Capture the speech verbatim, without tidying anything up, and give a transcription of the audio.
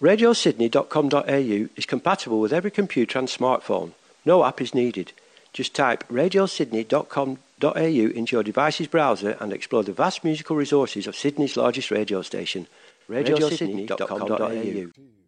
radio sydney dot com dot a u is compatible with every computer and smartphone. No app is needed. Just type radio sydney dot com dot a u into your device's browser and explore the vast musical resources of Sydney's largest radio station, radio sydney dot com dot a u.